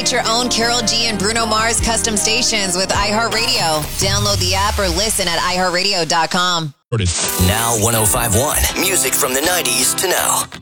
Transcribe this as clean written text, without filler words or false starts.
Create your own Karol G and Bruno Mars custom stations with iHeartRadio. Download the app or listen at iHeartRadio.com. Now 105.1. Music from the 90s to now.